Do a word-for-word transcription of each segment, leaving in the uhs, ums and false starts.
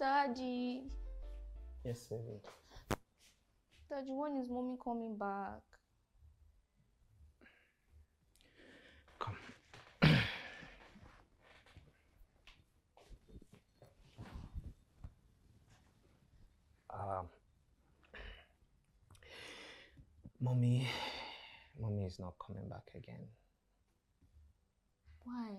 Daddy. Yes, baby. Daddy, when is mommy coming back? Come. um, mommy, mommy is not coming back again. Why?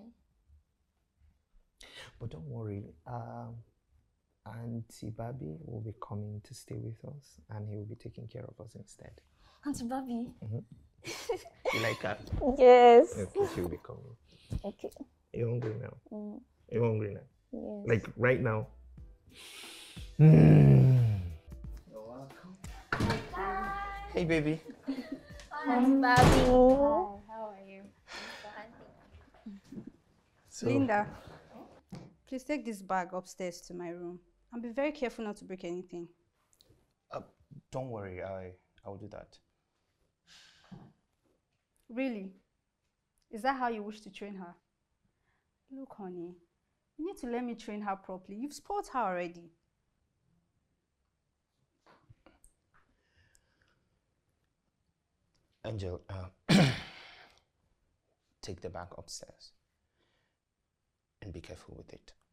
But don't worry. Um, Auntie Babi will be coming to stay with us, and he will be taking care of us instead. Auntie Babi? Mm-hmm. You like that? Yes. Okay, she will be coming. Okay. Are you hungry now? Mm. Are you hungry now? Yes. Like right now? Mm. You're welcome. Hi. Hey, baby. Hi, Auntie Babi. Hi, how are you? So, Linda, please take this bag upstairs to my room and be very careful not to break anything. Uh, don't worry, I I'll do that. Really? Is that how you wish to train her? Look, honey, you need to let me train her properly. You've spoiled her already. Angel, uh, take the bag upstairs and be careful with it.